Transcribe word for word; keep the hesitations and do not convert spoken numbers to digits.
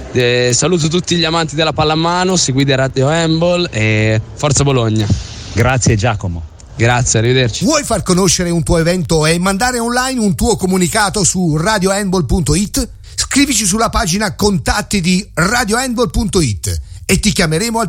Eh, saluto tutti gli amanti della pallamano, seguite Radio Handball e forza Bologna. Grazie Giacomo. Grazie, arrivederci. Vuoi far conoscere un tuo evento e mandare online un tuo comunicato su radio handball punto it? Scrivici sulla pagina contatti di radio handball punto it e ti chiameremo al